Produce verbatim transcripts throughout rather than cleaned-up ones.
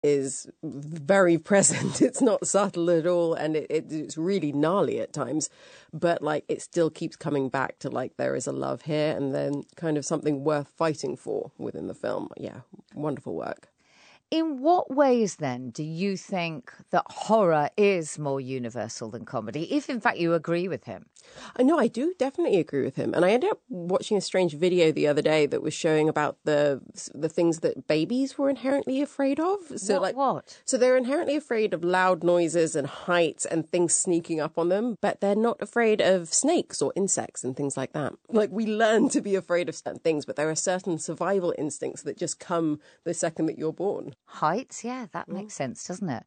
is very present. It's not subtle at all, and it, it, it's really gnarly at times, but like it still keeps coming back to like there is a love here and then kind of something worth fighting for within the film. Yeah, wonderful work. In what ways, then, do you think that horror is more universal than comedy, if, in fact, you agree with him? I know, I do definitely agree with him. And I ended up watching a strange video the other day that was showing about the the things that babies were inherently afraid of. So, what, like, what? So they're inherently afraid of loud noises and heights and things sneaking up on them, but they're not afraid of snakes or insects and things like that. Like, we learn to be afraid of certain things, but there are certain survival instincts that just come the second that you're born. Heights, yeah, that makes sense, doesn't it?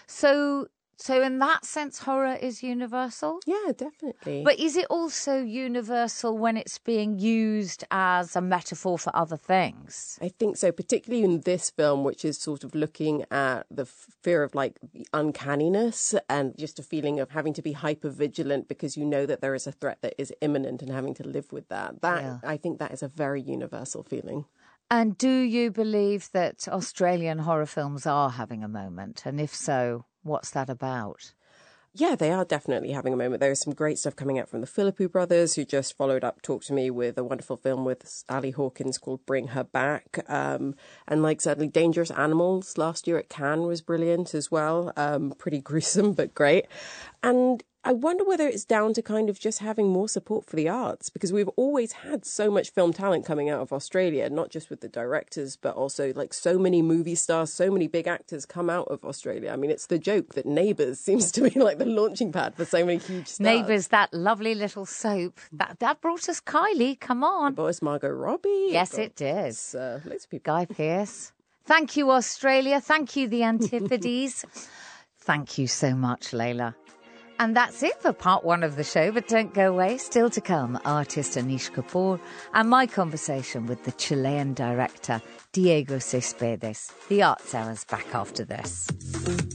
So, so in that sense, horror is universal? Yeah, definitely. But is it also universal when it's being used as a metaphor for other things? I think so, particularly in this film, which is sort of looking at the fear of like the uncanniness and just a feeling of having to be hyper vigilant because you know that there is a threat that is imminent and having to live with that. That Yeah. I think that is a very universal feeling. And do you believe that Australian horror films are having a moment? And if so, what's that about? Yeah, they are definitely having a moment. There is some great stuff coming out from the Philippou brothers, who just followed up Talk to Me with a wonderful film with Ali Hawkins called Bring Her Back. Um, and like certainly Dangerous Animals last year at Cannes was brilliant as well. Um, pretty gruesome, but great. And I wonder whether it's down to kind of just having more support for the arts, because we've always had so much film talent coming out of Australia, not just with the directors, but also like so many movie stars, so many big actors come out of Australia. I mean, it's the joke that Neighbours seems to be like the launching pad for so many huge stars. Neighbours, that lovely little soap. That that brought us Kylie, come on. It brought us Margot Robbie. Yes, it, it did. Uh, loads of people. Guy Pearce. Thank you, Australia. Thank you, the Antipodes. Thank you so much, Layla. And that's it for part one of the show, but don't go away. Still to come, artist Anish Kapoor and my conversation with the Chilean director Diego Cespedes. The Arts Hour's back after this.